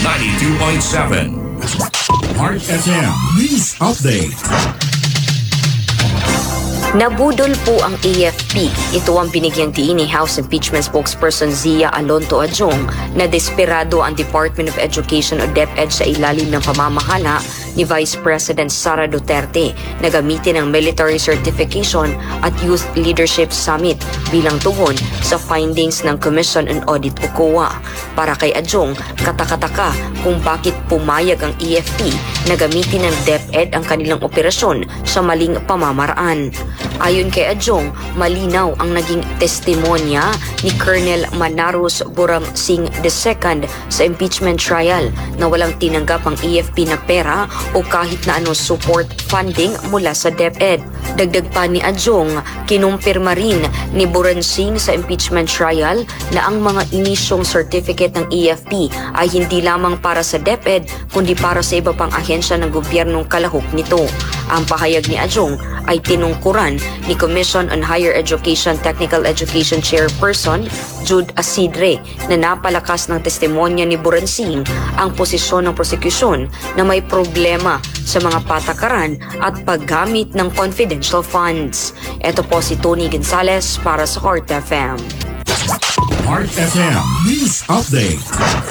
92.7. Heart FM News Update. Nabudol po ang AFP. Ito ang binigyang diin ni House Impeachment Spokesperson Zia Alonto Adjong na desperado ang Department of Education o DepEd sa ilalim ng pamamahala ni Vice President Sara Duterte na gamitin ang Military Certification at Youth Leadership Summit bilang tugon sa findings ng Commission on Audit o COA. Para kay Adjong, katakataka kung bakit pumayag ang AFP na gamitin ng DepEd ang kanilang operasyon sa maling pamamaraan. Ayon kay Adjong, malinaw ang naging testimonya ni Colonel Manaros Burang Singh II sa impeachment trial na walang tinanggap ang AFP na pera o kahit na anong support funding mula sa DepEd. Dagdag pa ni Adjong, kinumpirma rin ni Burang Singh sa impeachment trial na ang mga inisyong certificate ng AFP ay hindi lamang para sa DepEd kundi para sa iba pang ahensya ng gobyernong kalahok nito. Ang pahayag ni Adjong ay tinungkuran ni Commission on Higher Education Technical Education Chairperson Jude Asidre na napalakas ng testimonya ni Burang Singh ang posisyon ng prosekusyon na may problema sa mga patakaran at paggamit ng confidential funds. Ito po si Tony Gonzales para sa Heart FM. Heart FM News Update.